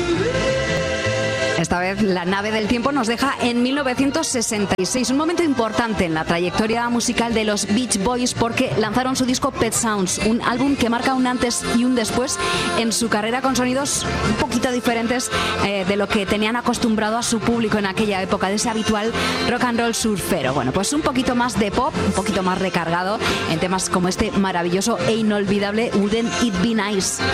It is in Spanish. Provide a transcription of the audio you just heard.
Esta vez la nave del tiempo nos deja en 1966, un momento importante en la trayectoria musical de los Beach Boys porque lanzaron su disco Pet Sounds, un álbum que marca un antes y un después en su carrera con sonidos un poquito diferentes de lo que tenían acostumbrado a su público en aquella época, de ese habitual rock and roll surfero. Bueno, pues un poquito más de pop, un poquito más recargado en temas como este maravilloso e inolvidable Wouldn't It Be Nice.